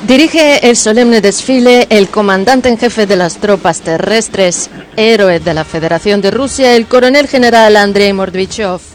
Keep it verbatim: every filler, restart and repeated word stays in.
Dirige el solemne desfile el comandante en jefe de las tropas terrestres, héroe de la Federación de Rusia, el coronel general Andrei Mordvichov.